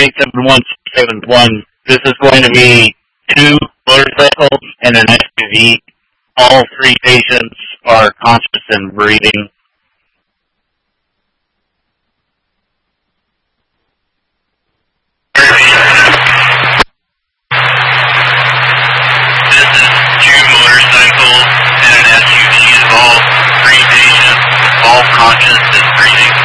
77171. This is going to be 2 motorcycles and an SUV. All 3 patients are conscious and breathing. This is 2 motorcycles and an SUV involved. 3 patients, all conscious and breathing.